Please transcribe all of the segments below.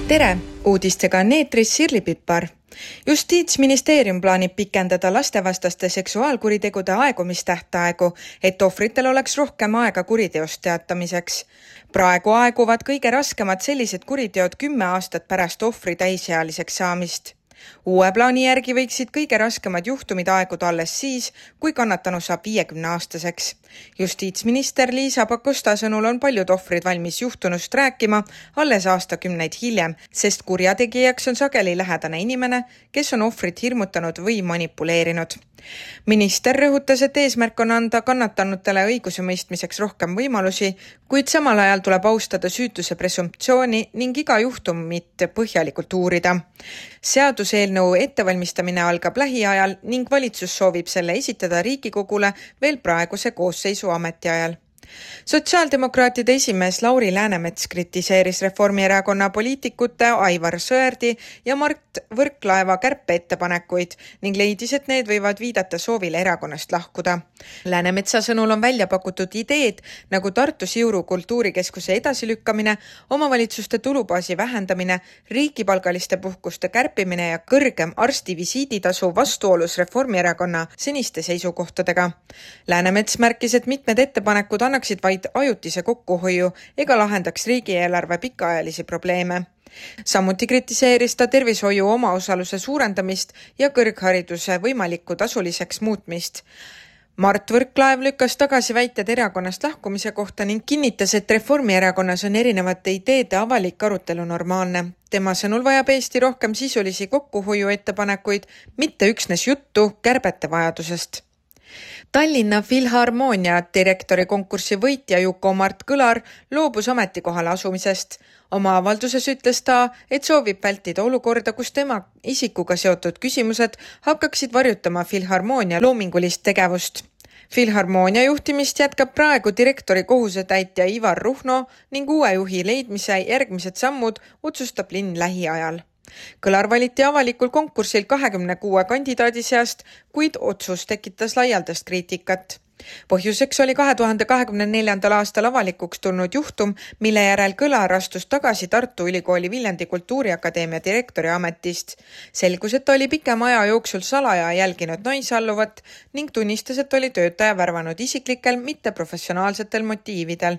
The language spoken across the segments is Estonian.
Tere! Uudistega on eetris Sirli Pippar. Justiitsministeerium plaanib pikendada lastevastaste seksuaalkuritegude aegumistähtaegu, et ohvritel oleks rohkem aega kuriteost teatamiseks. Praegu aeguvad kõige raskemad sellised kuriteod 10 aastat pärast ohvri täisealiseks saamist. Uue plaani järgi võiksid kõige raskemad juhtumid aeguda alles siis, kui kannatanu saab 50-aastaseks. Justiitsminister Liisa Pakosta sõnul on paljud ohvrid valmis juhtunust rääkima alles aastakümneid hiljem, sest kurjategijaks on sageli lähedane inimene, kes on ohvrit hirmutanud või manipuleerinud. Minister rõhutas, et eesmärk on anda kannatanutele õiguse mõistmiseks rohkem võimalusi, kuid samal ajal tuleb austada süütuse presumptsiooni ning iga juhtumit põhjalikult uurida. Seaduseelnõu ettevalmistamine algab lähiajal ning valitsus soovib selle esitada Riigikogule veel praeguse koosseisu ametiajal. Sotsiaaldemokraatide esimees Lauri Läänemets kritiseeris Reformierakonna poliitikute Aivar Sõerdi ja Mart Võrklaeva kärpeettepanekuid ning leidis, et need võivad viidata soovile erakonnast lahkuda. Läänemetsa sõnul on välja pakutud ideed nagu Tartu Siuru kultuurikeskuse edasilükkamine, omavalitsuste tulubaasi vähendamine, riigipalgaliste puhkuste kärpimine ja kõrgem arstivisiiditasu vastuolus Reformierakonna seniste seisukohtadega. Läänemets märkis, et mitmed ettepanekud annaksid vaid ajutise kokkuhoiu ega lahendaks riigieelarve pikaajalisi probleeme. Samuti kritiseeris ta tervishoiu omaosaluse suurendamist ja kõrghariduse võimalikku tasuliseks muutmist. Mart Võrklaev lükkas tagasi väited erakonnast lahkumise kohta ning kinnitas, et Reformierakonnas on erinevate ideede avalik arutelu normaalne. Tema sõnul vajab Eesti rohkem sisulisi kokkuhoiu ettepanekuid, mitte üksnes juttu kärbete vajadusest. Tallinna Filharmoonia direktori konkursi võitja Juku-Mart Kõlar loobus ametikohale asumisest. Oma avalduses ütles ta, et soovib vältida olukorda, kus tema isikuga seotud küsimused hakkaksid varjutama Filharmoonia loomingulist tegevust. Filharmoonia juhtimist jätkab praegu direktori kohusetäitja Ivar Ruhno ning uue juhi leidmise järgmised sammud otsustab linn lähiajal. Kõlar valiti avalikul konkursil 26 kandidaadi seast, kuid otsus tekitas laialdast kriitikat. Põhjuseks oli 2024. aastal avalikuks tulnud juhtum, mille järel Kõlar astus tagasi Tartu Ülikooli Viljandi Kultuuriakadeemia direktori ametist. Selgus, et ta oli pikema aja jooksul salaja jälginud naisalluvat ning tunnistas, et oli töötaja värvanud isiklikel, mitte professionaalsetel motiividel.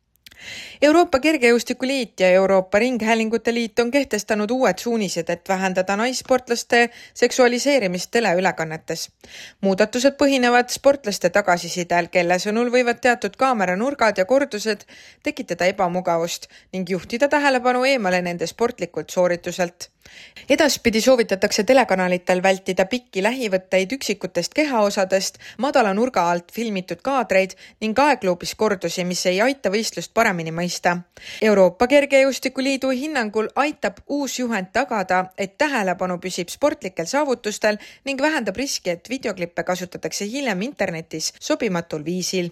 Euroopa Kergejõustikuliit ja Euroopa Ringhäälingute Liit on kehtestanud uued suunised, et vähendada naissportlaste seksualiseerimist teleülekannetes. Muudatused põhinevad sportlaste tagasisidel, kelle sõnul võivad teatud kaameranurgad ja kordused tekitada ebamugavust ning juhtida tähelepanu eemale nende sportlikult soorituselt. Edaspidi soovitatakse telekanalitel vältida pikki lähivõtteid üksikutest kehaosadest, madala nurga alt filmitud kaadreid ning aegluubis kordusi, mis ei aita võistlust paremini mõista. Euroopa Kergejõustikuliidu hinnangul aitab uus juhend tagada, et tähelepanu püsib sportlikel saavutustel ning vähendab riski, et videoklippe kasutatakse hiljem internetis sobimatul viisil.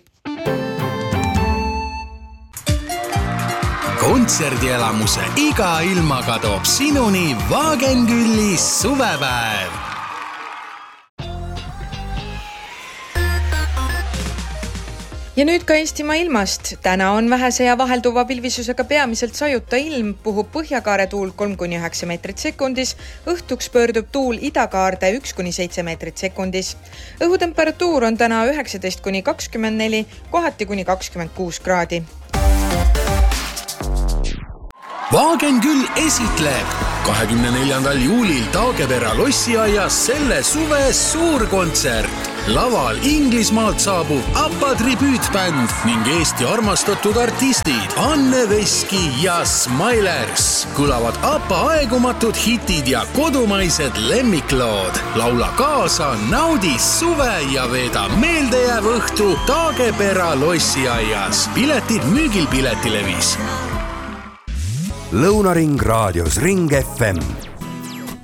Kontserdielamuse iga ilmaga toob sinuni Wagenkülis suvepäev. Ja nüüd ka Eestimaa ilmast. Täna on vähese ja vahelduva pilvisusega peamiselt sajuta ilm, puhub põhjakaare tuul 3-9 meetrit sekundis, õhtuks pöördub tuul idakaarde 1-7 meetrit sekundis. Õhutemperatuur on täna 19-24, kohati kuni 26 kraadi. Wagenküll esitleb 24. juulil Taagepera lossiaias selle suve suurkontsert. Laval Inglismaalt saabub ABBA tribüütbänd ning Eesti armastatud artistid Anne Veski ja Smilers. Kõlavad ABBA aegumatud hitid ja kodumaised lemmiklood. Laula kaasa, naudi suve ja veeda meeldejääv õhtu Taagepera lossiaias. Piletid müügil Piletilevis. Lõunaring raadios Ring FM